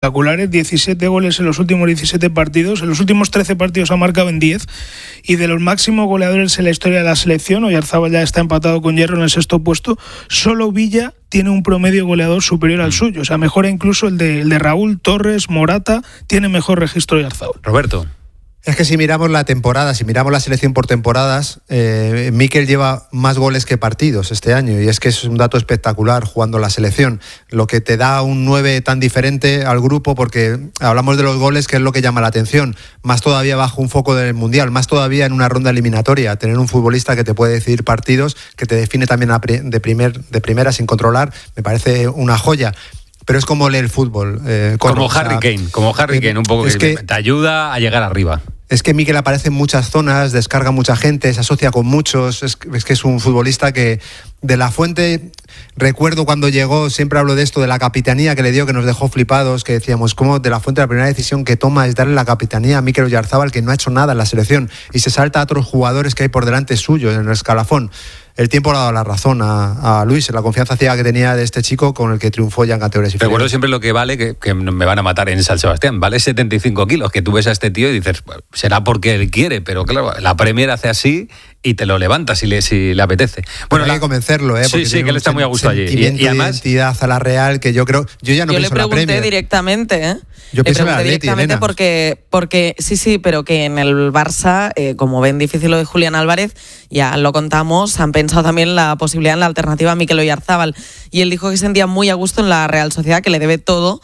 espectaculares, 17 goles en los últimos 17 partidos, en los últimos 13 partidos ha marcado en 10, y de los máximos goleadores en la historia de la selección, Oyarzabal ya está empatado con Hierro en el 6º puesto, solo Villa tiene un promedio goleador superior al suyo, o sea, mejora incluso el de Raúl, Torres, Morata, tiene mejor registro Oyarzabal. Roberto. Es que si miramos la temporada, si miramos la selección por temporadas, Mikel lleva más goles que partidos este año, y es que es un dato espectacular jugando la selección, lo que te da un 9 tan diferente al grupo, porque hablamos de los goles, que es lo que llama la atención, más todavía bajo un foco del Mundial, más todavía en una ronda eliminatoria, tener un futbolista que te puede decidir partidos, que te define también de primera sin controlar, me parece una joya. Pero es como leer el fútbol. Como Harry Kane, un poco, que te ayuda a llegar arriba. Es que Mikel aparece en muchas zonas, descarga mucha gente, se asocia con muchos, es que es un futbolista que de la Fuente, recuerdo cuando llegó, siempre hablo de esto, de la capitanía que le dio, que nos dejó flipados, que decíamos, cómo de la Fuente la primera decisión que toma es darle la capitanía a Mikel Oyarzabal, que no ha hecho nada en la selección, y se salta a otros jugadores que hay por delante suyo en el escalafón. El tiempo le ha dado la razón a Luis, en la confianza ciega que tenía de este chico con el que triunfó ya en categorías inferiores. Recuerdo siempre lo que vale, que me van a matar en San Sebastián, vale 75 kilos, que tú ves a este tío y dices, pues, será porque él quiere, pero claro, la Premier hace así y te lo levanta si le apetece. Bueno, hay que convencerlo, porque sí, que él está muy a gusto allí. Y además, identidad a la Real, que yo creo, yo ya no pienso en la Premier. Yo le pregunté directamente, Yo pienso en la Atleti, directamente porque sí, pero que en el Barça, como ven difícil lo de Julián Álvarez, ya lo contamos, han pensado también la posibilidad en la alternativa a Mikel Oyarzabal, y él dijo que se sentía muy a gusto en la Real Sociedad, que le debe todo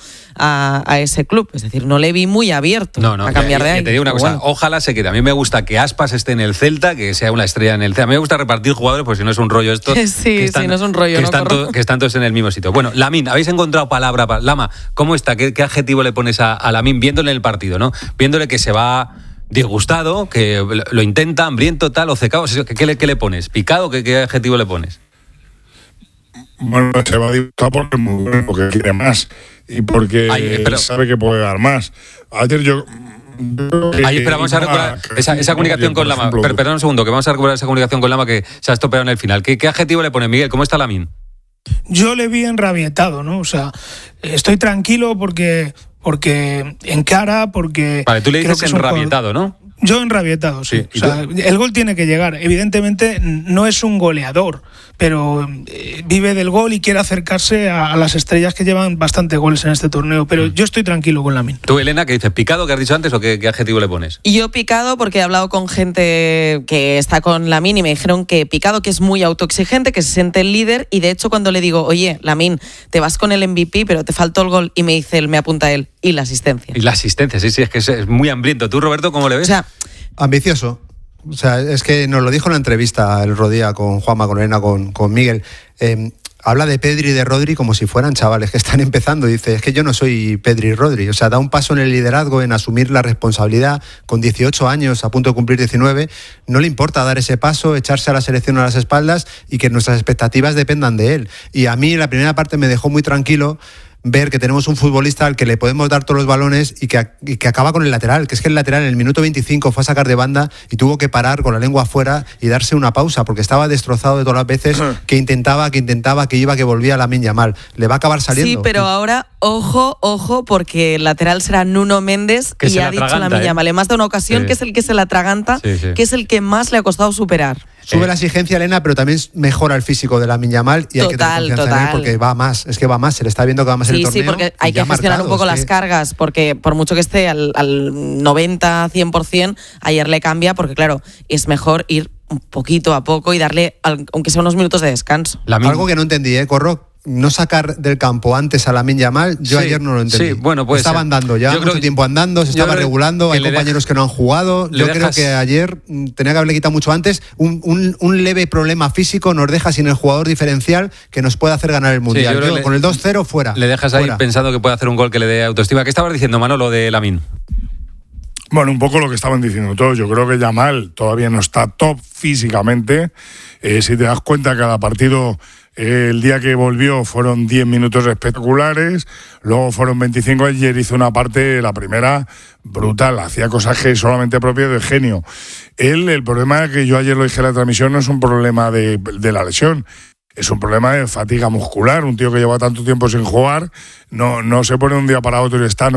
a ese club, es decir, no le vi muy abierto a cambiar de ahí. Te digo una cosa, ojalá se quede. A mí me gusta que Aspas esté en el Celta, que sea una estrella en el Celta. A mí me gusta repartir jugadores, pues si no es un rollo esto. Sí, no es un rollo. Que están todos en el mismo sitio. Bueno, Lamine, ¿habéis encontrado palabra para Lama? ¿Cómo está? ¿Qué adjetivo le pones a Lamine viéndole en el partido, no? Viéndole que se va disgustado, que lo intenta, hambriento, tal, obcecado. ¿Qué le pones? ¿Picado? ¿Qué adjetivo le pones? Bueno, se va a disgustar porque es muy bueno, porque quiere más y porque sabe que puede dar más. Ayer espera, vamos a recuperar esa comunicación con Lama. Perdón un segundo, que vamos a recuperar esa comunicación con Lama que se ha estropeado en el final. ¿Qué adjetivo le pone Miguel? ¿Cómo está Lamine? Yo le vi enrabietado, ¿no? O sea, estoy tranquilo porque encara, porque... Vale, tú le dices enrabietado, ¿no? Yo enrabietado, sí. O sea, el gol tiene que llegar. Evidentemente no es un goleador, pero vive del gol y quiere acercarse a las estrellas que llevan bastantes goles en este torneo. Pero yo estoy tranquilo con Lamine. ¿Tú, Elena, qué dices? ¿Picado que has dicho antes o qué adjetivo le pones? Y yo picado porque he hablado con gente que está con Lamine y me dijeron que picado, que es muy autoexigente, que se siente el líder, y de hecho cuando le digo, oye, Lamine, te vas con el MVP pero te faltó el gol, y me dice él, me apunta él, y la asistencia. Y la asistencia, sí, es que es muy hambriento. ¿Tú, Roberto, cómo le ves? O sea, ambicioso. O sea, es que nos lo dijo en la entrevista el otro día con Juanma, con Elena, con Miguel. Habla de Pedri y de Rodri como si fueran chavales que están empezando. Dice, es que yo no soy Pedri y Rodri. O sea, da un paso en el liderazgo, en asumir la responsabilidad. Con 18 años, a punto de cumplir 19, no le importa dar ese paso, echarse a la selección a las espaldas y que nuestras expectativas dependan de él. Y a mí la primera parte me dejó muy tranquilo ver que tenemos un futbolista al que le podemos dar todos los balones y que acaba con el lateral, que es que el lateral en el minuto 25 fue a sacar de banda y tuvo que parar con la lengua afuera y darse una pausa porque estaba destrozado de todas las veces que intentaba, que iba, que volvía a Lamine Yamal. Le va a acabar saliendo. Sí, pero ahora, ojo, porque el lateral será Nuno Méndez, que y ha dicho Lamine Yamal en más de una ocasión que es el que se la atraganta, que es el que más le ha costado superar. Sube la exigencia, Elena, pero también mejora el físico de Lamine Yamal y hay que tener confianza en él porque va más, se le está viendo que va más en el torneo. Sí, porque hay que gestionar un poco las cargas, porque por mucho que esté al 90, 100%, ayer le cambia, porque claro, es mejor ir un poquito a poco y darle, aunque sea unos minutos de descanso. Algo que no entendí, Corro, no sacar del campo antes a Lamine Yamal, yo ayer no lo entendí. Sí, bueno, pues estaba andando, ya mucho tiempo andando, se estaba regulando, hay compañeros que no han jugado. Yo creo que ayer tenía que haberle quitado mucho antes. Un leve problema físico nos deja sin el jugador diferencial que nos puede hacer ganar el Mundial. Con el 2-0 fuera. Le dejas ahí pensando que puede hacer un gol que le dé autoestima. ¿Qué estabas diciendo, Manolo, de Lamine? Bueno, un poco lo que estaban diciendo todos. Yo creo que Yamal todavía no está top físicamente. Si te das cuenta, cada partido... El día que volvió fueron 10 minutos espectaculares, luego fueron 25, ayer hizo una parte, la primera, brutal, hacía cosas que solamente propio de genio. El problema que yo ayer lo dije en la transmisión no es un problema de la lesión, es un problema de fatiga muscular. Un tío que lleva tanto tiempo sin jugar no se pone un día para otro y está